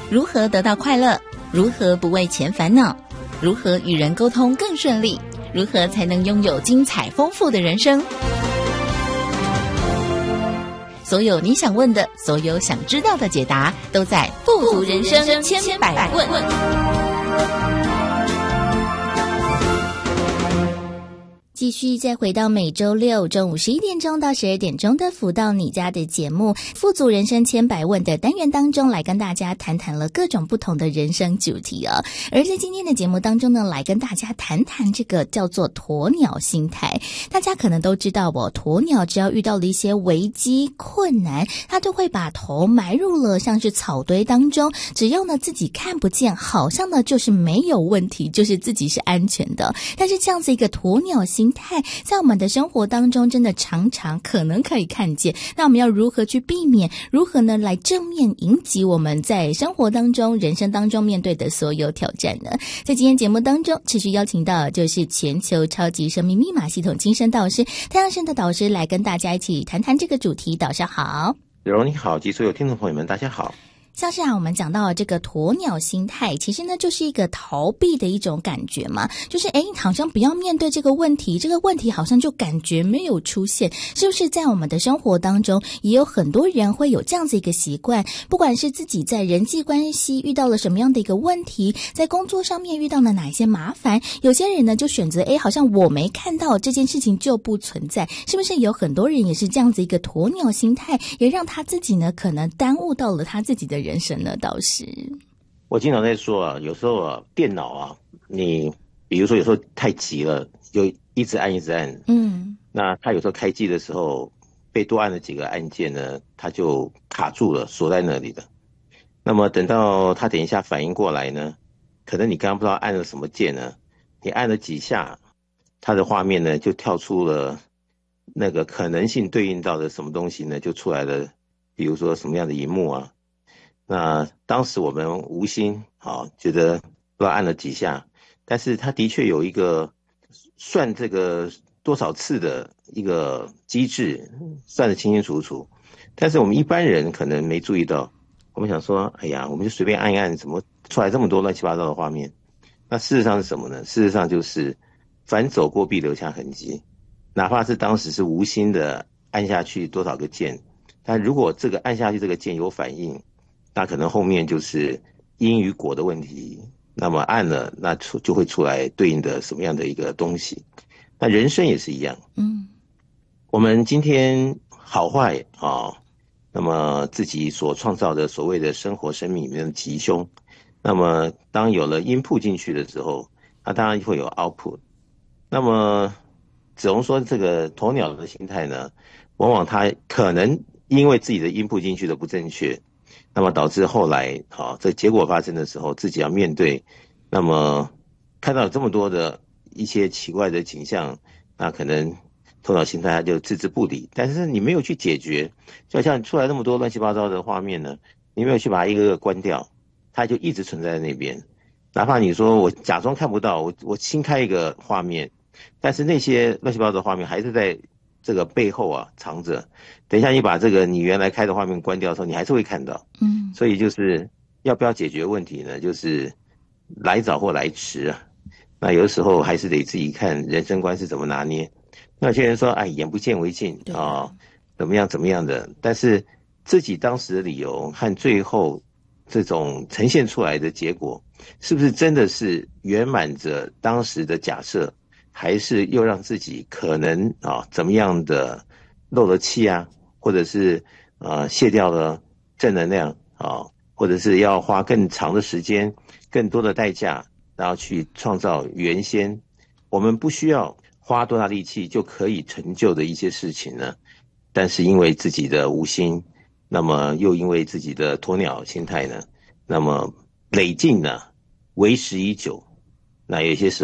如何得到快乐？如何不为钱烦恼？如何与人沟通更顺利？如何才能拥有精彩丰富的人生？所有你想问的，所有想知道的解答，都在富足人生千百问。继续再回到每周六中午11点钟到12点钟的福到你家的节目富足人生千百问的单元当中，来跟大家谈谈了各种不同的人生主题哦。而在今天的节目当中呢，来跟大家谈谈这个叫做鸵鸟心态。大家可能都知道哦，鸵鸟只要遇到了一些危机困难，它就会把头埋入了像是草堆当中，只要呢自己看不见，好像呢就是没有问题，就是自己是安全的。但是这样子一个鸵鸟心态在我们的生活当中真的常常可能可以看见，那我们要如何去避免，如何呢来正面迎击我们在生活当中人生当中面对的所有挑战呢？在今天节目当中持续邀请到就是全球超级生命密码系统精神导师太阳神的导师来跟大家一起谈谈这个主题。导师好。 柔柔你好，及所有听众朋友们大家好。 像是我们讲到这个鸵鸟心态，其实呢就是一个逃避的一种感觉嘛，就是好像不要面对这个问题，这个问题好像就感觉没有出现。是不是在我们的生活当中也有很多人会有这样子一个习惯，不管是自己在人际关系遇到了什么样的一个问题，在工作上面遇到了哪一些麻烦，有些人呢就选择好像我没看到这件事情就不存在。是不是有很多人也是这样子一个鸵鸟心态，也让他自己呢可能耽误到了他自己的人生呢？倒是我经常在说有时候电脑你比如说有时候太急了，就一直按，那它有时候开机的时候被多按了几个按键呢，它就卡住了，锁在那里了。那么等到它等一下反应过来呢，可能你刚刚不知道按了什么键呢，你按了几下，它的画面呢就跳出了那个可能性对应到的什么东西呢，就出来了，比如说什么样的萤幕那当时我们无心觉得不知道按了几下，但是它的确有一个算这个多少次的一个机制，算得清清楚楚。但是我们一般人可能没注意到，我们想说我们就随便按一按，怎么出来这么多乱七八糟的画面。那事实上是什么呢？事实上就是凡走过必留下痕迹，哪怕是当时是无心的按下去多少个键，但如果这个按下去这个键有反应，那可能后面就是因与果的问题，那么按了那就会出来对应的什么样的一个东西。那人生也是一样，我们今天好坏那么自己所创造的所谓的生活生命里面的吉凶，那么当有了 input 进去的时候，那当然会有 output。那么子龙说这个鸵鸟的心态呢，往往他可能因为自己的 input 进去的不正确，那么导致后来这结果发生的时候自己要面对，那么看到有这么多的一些奇怪的景象，那可能头脑心态他就置之不理。但是你没有去解决，就好像出来那么多乱七八糟的画面呢，你没有去把它一个个关掉，它就一直存在在那边。哪怕你说我假装看不到，我新开一个画面，但是那些乱七八糟的画面还是在这个背后藏着，等一下你把这个你原来开的画面关掉的时候，你还是会看到。所以就是要不要解决问题呢，就是来早或来迟那有的时候还是得自己看人生观是怎么拿捏。那有些人说眼不见为净怎么样的，但是自己当时的理由和最后这种呈现出来的结果，是不是真的是圆满着当时的假设，还是又让自己可能怎么样的漏了气或者是卸掉了正能量或者是要花更长的时间、更多的代价，然后去创造原先我们不需要花多大力气就可以成就的一些事情呢？但是因为自己的无心，那么又因为自己的鸵鸟心态呢，那么累进呢为时已久，那有些时候